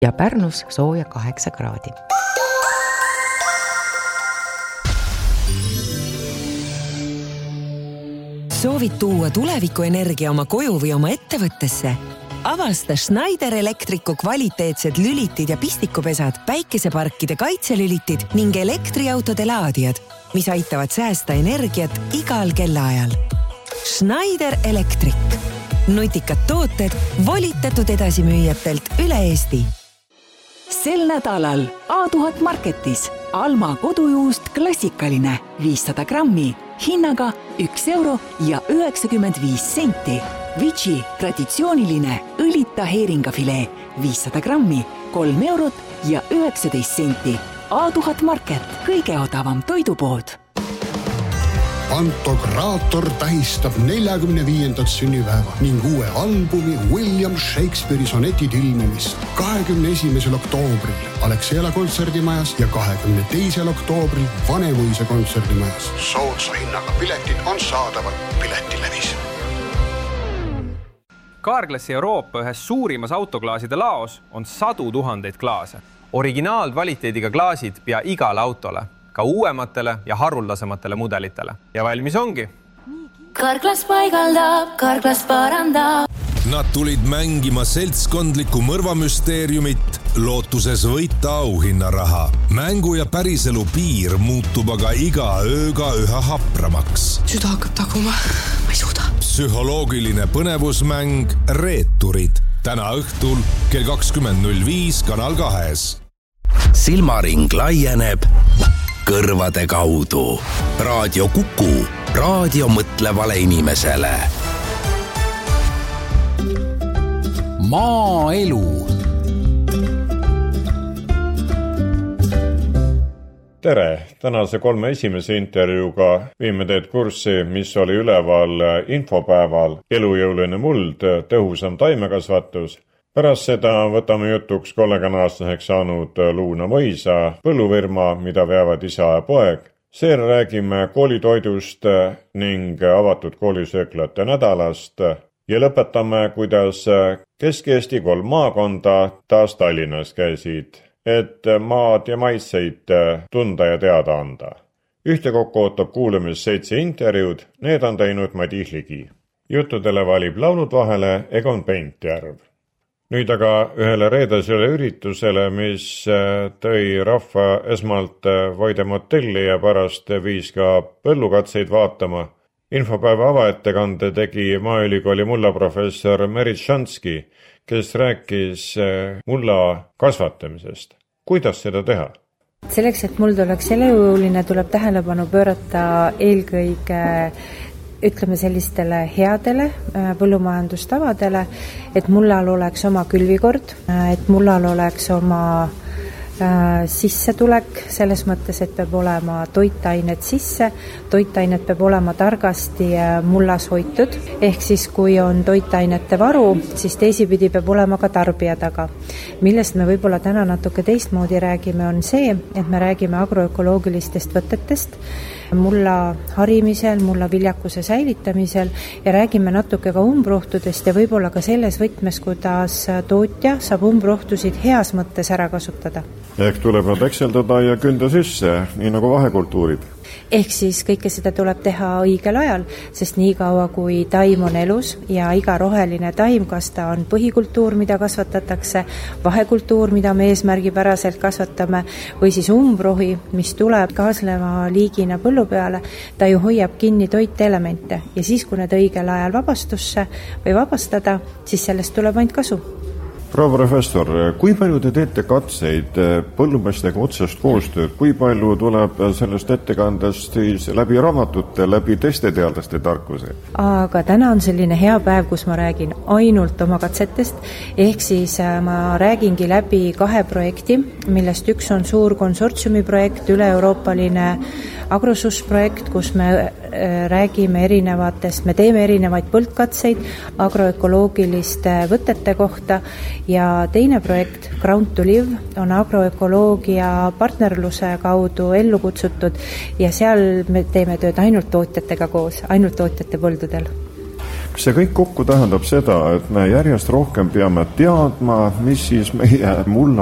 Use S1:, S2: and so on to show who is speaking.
S1: ja Pärnus sooja 8 kraadi.
S2: Soovid tuua tulevikuenergia oma koju või oma ettevõttesse? Avasta Schneider Electricu kvaliteetsed lülitid ja pistikupesad, päikeseparkide kaitselülitid ning elektriautode laadijad, mis aitavad säästa energiat igal kellaajal. Schneider Electric. Nutikad tooted volitatud edasimüüjatelt üle Eesti.
S3: Sel nädalal A1000 Marketis Alma kodujuust klassikaline 500 grammi hinnaga 1 euro ja 95 senti. Vici traditsiooniline õlita heeringafilee 500 grammi 3 eurot ja 19 senti. A1000 Market, kõige odavam toidupood.
S4: Pantokraator tähistab 45. sünnipäeva ning uue albumi William Shakespeare'i sonetid ilmumist 21. oktoobril Alexela kontserdimajas ja 22. oktoobril Vanemuise kontserdimajas. Soodsa hinnaga piletid on saadaval Piletilevis.
S5: Carglassi Euroopa ühes suurimas autoklaaside laos on 100 000 klaase. Originaalkvaliteediga klaasid pea igale autole, ka uuematele ja haruldasematele mudelitele. Ja valmis ongi.
S6: Carglass paigaldab, Carglass parandab.
S7: Nad tulid mängima seltskondlikku mõrvamüsteeriumit, lootuses võita auhinnaraha. Mängu ja päriselu piir muutub aga iga ööga üha hapramaks.
S8: Süda hakkab taguma, ma ei suuda.
S7: Psühholoogiline põnevusmäng Reeturid. Täna õhtul kell 20.05 Kanal 2.
S9: Silmaring laieneb kõrvade kaudu. Raadio Kuku. Raadio mõtlevale inimesele. Maaelu.
S10: Tere! Tänase 3 esimese intervjuuga viime teed kurssi, mis oli üleval infopäeval Elujõuline muld, tõhusam taimekasvatus. Pärast seda võtame jutuks kolleganaalaseks saanud Luuna Mõisa põllufirma, mida veavad isa ja poeg. Seejärel räägime koolitoidust ning avatud koolisööklate nädalast ja lõpetame, kuidas Kesk-Eesti 3 maakonda taas Tallinnas käisid, et maad ja maitseid tunda ja teada anda. Ühtekokku ootab kuulamist 7 intervjuud, need on teinud Madis Ligi. Juttudele valib laulud vahele Egon Pentjärv. Nüüd aga ühele reedesele üritusele, mis tõi rahva esmalt Voide motelli ja pärast viis ka põllukatseid vaatama. Infopäeva avaettekande tegi Maaülikooli mullaprofessor Merit Šanski, kes rääkis mulla kasvatamisest. Kuidas seda teha?
S11: Selleks, et muld oleks elujõuline, tuleb tähelepanu pöörata eelkõige ütleme sellistele headele põllumajandustavadele, et mullal oleks oma külvikord, et mullal oleks oma sissetulek, selles mõttes, et peab olema toitained sisse, toitained peab olema targasti mullas hoitud, ehk siis kui on toitainete varu, siis teisipidi peab olema ka tarbija taga. Millest me võib-olla täna natuke teistmoodi räägime, on see, et me räägime agroökoloogilistest võtetest, mulla harimisel, mulla viljakuse säilitamisel ja räägime natuke ka umbrohtudest ja võib-olla ka selles võtmes, kuidas tootja saab umbrohtusid heas mõttes ära kasutada.
S10: Ehk tuleb nad ekseldada ja künda sisse, nii nagu vahekultuurid.
S11: Ehk siis kõike seda tuleb teha õigel ajal, sest nii kaua kui taim on elus ja iga roheline taim, kas ta on põhikultuur, mida kasvatatakse, vahekultuur, mida me eesmärgipäraselt kasvatame, või siis umbrohi, mis tuleb kaasleva liigina põllu peale, ta ju hoiab kinni toitelemente ja siis, kui need õigel ajal vabastusse või vabastada, siis sellest tuleb ainult kasu.
S10: Proua professor, kui palju te teete katseid põllumeestega otsest koostööd, kui palju tuleb sellest ettekandest siis läbi raamatute, läbi teiste teadlaste tarkuse?
S11: Aga täna on selline hea päev, kus ma räägin ainult oma katsetest, ehk siis ma räägingi läbi 2 projekti, millest üks on suur konsortsiumi projekt, üle-euroopaline agrosus-projekt, kus me räägime me teeme erinevaid põldkatseid agroökoloogiliste võtete kohta ja teine projekt, Ground to Live, on agroökoloogia partnerluse kaudu ellu kutsutud ja seal me teeme tööd ainult tootjatega koos, ainult tootjate põldudel.
S10: see kõik kokku tähendab seda, et me järjest rohkem peame teadma, mis siis meie mulla